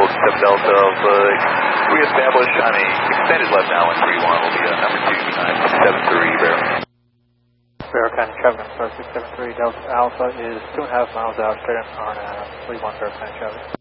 7 Delta, reestablish on a extended left downwind 31 will be number 2, 673, Bear. Bear County traffic, 673 Delta Alpha is 2.5 miles out, straight on 31 Bear County traffic.